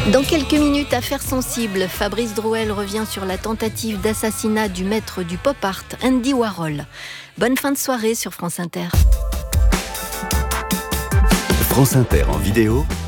Dans quelques minutes, affaire sensible, Fabrice Drouel revient sur la tentative d'assassinat du maître du pop art, Andy Warhol. Bonne fin de soirée sur France Inter. France Inter en vidéo,